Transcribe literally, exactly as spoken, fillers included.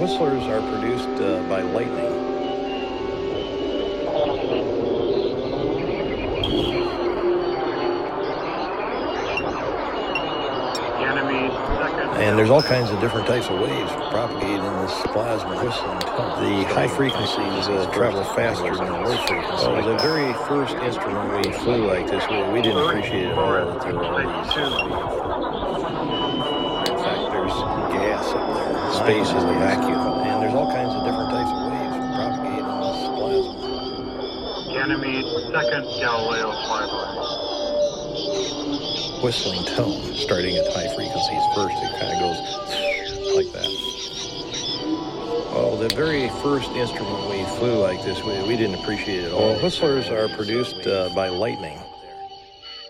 whistlers are produced uh, by lightning. And there's all kinds of different types of waves propagated in this plasma. The high frequencies uh, travel faster than the low frequencies. Well, the very first instrument we flew like this, we, we didn't appreciate at all that there were all these. In fact, there's gas up there. Space is the vacuum. And there's all kinds of different types of waves propagated in this plasma. Ganymede, second Galileo flyby. Whistling tone, starting at high frequencies first, it kind of goes like that. Well, the very first instrument we flew like this, we, we didn't appreciate it at all. Well, whistlers are produced uh, by lightning.